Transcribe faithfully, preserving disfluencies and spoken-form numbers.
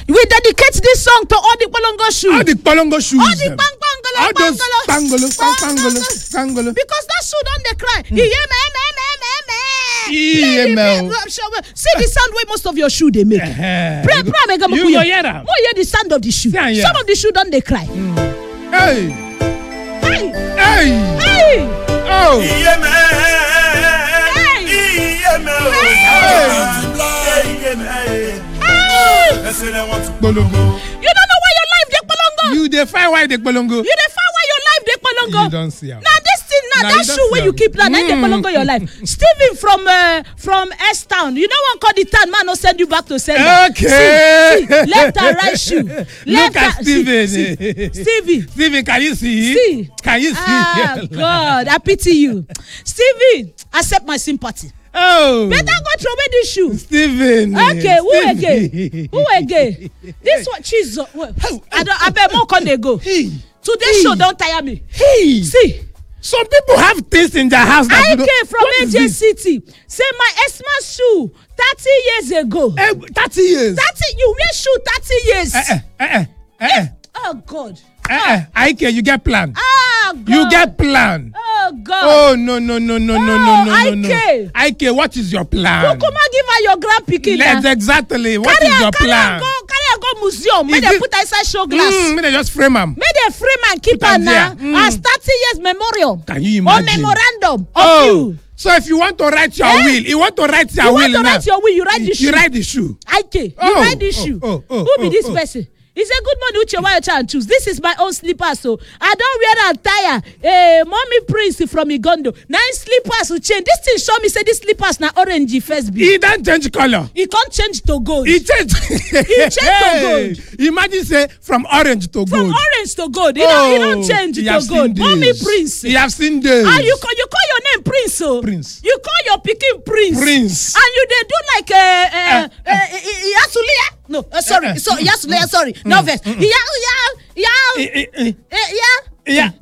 We dedicate this song to all the Polongo shoes. All the Polongo shoes. All the bangolo, all those bangolo, bangolo, bangolo. Because that shoe don't they cry. Mm. See the sound where most of your shoe they make. Uh-huh. Pray, pray, make them you go hear them. More hear the sound of the shoe. Yeah, yeah. Some of the shoe don't they cry. Mm. Hey, hey, hey, hey, oh, hey, Polongo. You don't know why your life they Polongo. You define why they Polongo. You define why your life they Polongo. You don't see how. Now this thing, now that shoe where you keep now, then they Polongo your life. Stephen from uh, from S Town, you know one call the town man, no send you back to send. Okay. See, see, left and right shoe. Left Look at and, Stephen. See, see, Stevie. Stephen, can you see? See. Can you see? Ah, God, I pity you. Stevie, accept my sympathy. Oh. Better go throw away this shoe. Stephen. Okay, who Stephen. again? Who again? This one, Jesus. I don't. I bet more can they go. Hey. Today's Hey. show don't tire me. Hey. See. Some people have things in their house that I you don't- came from What A is J this? City. Say my Esma shoe thirty years ago. Eh, thirty years. thirty, you wear shoe thirty years. Eh, eh, eh, eh, eh, Oh God. eh, eh. Ike, you get plan. Ah God. You get plan. Oh God. Oh no no no no no no Oh, no no no. Ike. Ike, what is your plan? Kukuma give her your grand pikin. Let's na. exactly. What Carry is her, your carry her plan? go, carry her go museum. Make Is they it- put her inside show glass. Mm, may they just frame am. Make they frame and keep Put her am now there. Mm. as thirty years memorial. Can you Or imagine? memorandum of Oh, you. so if you want to write your Eh? will, you want to write your You will want to now. write your will, you write the shoe. You write the shoe. Ike, you Oh, write this oh, shoe. oh, oh, Who be oh, this oh. person? He said, good morning, Uche, why you try and choose? This is my own slippers, so I don't wear a tire. Eh, mommy Prince from Igondo. Nine slippers will change. This thing show me, say this slippers now orange first be. He don't change color. He can't change to gold. He change. He change to gold. Imagine say from orange to From gold. orange to gold. He don't, he don't change he to have seen gold. days. Mommy Prince. He have seen this. Ah, you call, you call your name Prince, so. Prince. You call your pikin Prince. Prince. And you they do like uh, uh, uh, uh, Yasulia. No, uh, sorry. Uh, uh, So Yasulia, sorry. No verse. Yeah, yeah, yeah. Eh, eh, eh. Eh, yeah. Yeah.